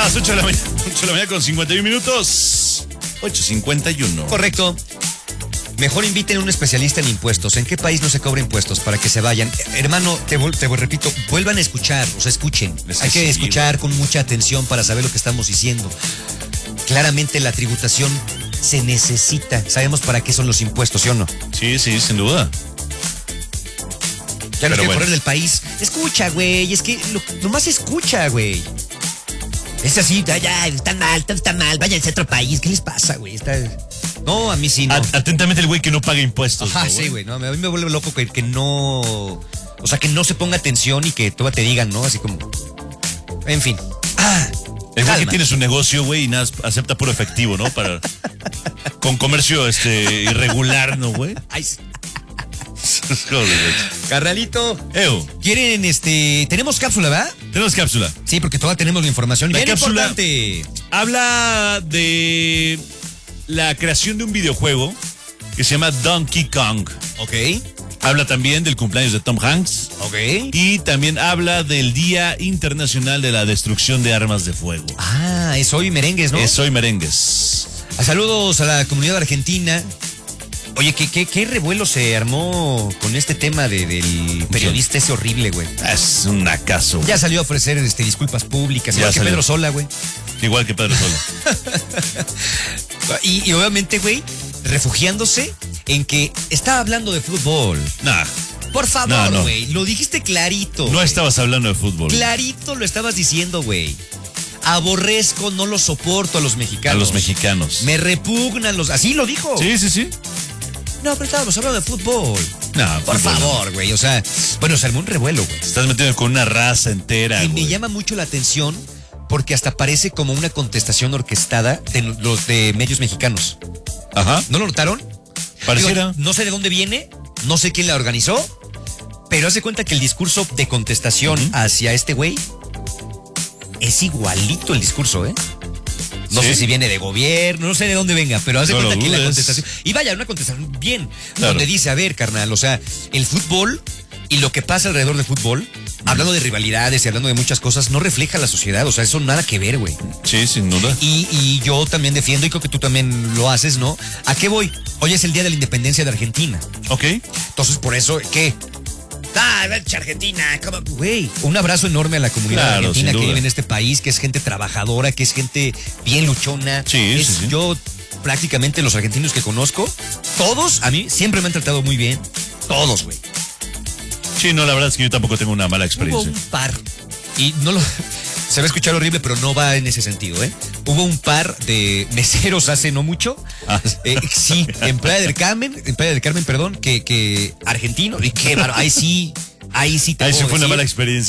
las 8 de la mañana, 8 de la mañana con 51 minutos. 8:51. Correcto. Mejor inviten a un especialista en impuestos. ¿En qué país no se cobra impuestos para que se vayan? Hermano, te repito, vuelvan a escuchar, o sea, escuchen. Hay que escuchar con mucha atención para saber lo que estamos diciendo. Claramente la tributación se necesita. Sabemos para qué son los impuestos, ¿sí o no? Sí, sin duda. Ya no quiero correr del país. Escucha, güey, es que nomás escucha, güey. Es así, ya, están mal, váyanse a otro país. ¿Qué les pasa, güey? No, a mí sí, no. Atentamente el güey que no paga impuestos. Ajá, sí, güey, no, a mí me vuelve loco que no... O sea, que no se ponga atención y que todo te digan, ¿no? Así como... En fin. El güey que tiene su negocio, güey, y nada, acepta puro efectivo, ¿no? Con comercio irregular, ¿no, güey? Ay, sí. Joder, Carnalito. ¿Quieren, tenemos cápsula, ¿verdad? Tenemos cápsula. Sí, porque todavía tenemos la información. La bien cápsula importante. Habla de la creación de un videojuego que se llama Donkey Kong. Ok. Habla también del cumpleaños de Tom Hanks. Ok. Y también habla del Día Internacional de la Destrucción de Armas de Fuego. Es hoy merengues, ¿no? Es hoy merengues. Saludos a la comunidad argentina. Oye, ¿qué revuelo se armó con este tema del periodista ese horrible, güey? Es un acaso. Ya salió a ofrecer disculpas públicas, igual que Pedro Sola, güey. Igual que Pedro Sola. y obviamente, güey, refugiándose en que estaba hablando de fútbol. Nah. Por favor, güey, lo dijiste clarito. No estabas hablando de fútbol. Clarito lo estabas diciendo, güey. Aborrezco, no los soporto a los mexicanos. A los mexicanos. Me repugnan los... Así lo dijo. Sí. No, pero estábamos hablando de fútbol. No, por favor, güey. O sea, bueno, se armó un revuelo, güey. Estás metiendo con una raza entera, y güey. me llama mucho la atención porque hasta parece como una contestación orquestada de los de medios mexicanos. Ajá. ¿No lo notaron? Pareciera. No sé de dónde viene, no sé quién la organizó, pero hace cuenta que el discurso de contestación hacia este güey es igualito el discurso, ¿eh? No sé si viene de gobierno, no sé de dónde venga, pero hace cuenta que la contestación... Y vaya, una contestación bien, donde dice, a ver, carnal, o sea, el fútbol y lo que pasa alrededor del fútbol, hablando de rivalidades y hablando de muchas cosas, no refleja la sociedad, o sea, eso nada que ver, güey. Sí, sin duda. Y yo también defiendo, y creo que tú también lo haces, ¿no? ¿A qué voy? Hoy es el día de la independencia de Argentina. Ok. Entonces, por eso, ¿qué? Argentina, güey, un abrazo enorme a la comunidad argentina que vive en este país, que es gente trabajadora, que es gente bien luchona. Sí. Yo prácticamente los argentinos que conozco, todos a mí siempre me han tratado muy bien. Todos, güey. Sí, no, la verdad es que yo tampoco tengo una mala experiencia. Hubo un par. Y no lo... Se va a escuchar horrible, pero no va en ese sentido, ¿eh? Hubo un par de meseros hace no mucho. Sí, en Playa del Carmen, perdón, que argentino. Y qué bárbaro, ahí sí Ahí sí fue una mala experiencia.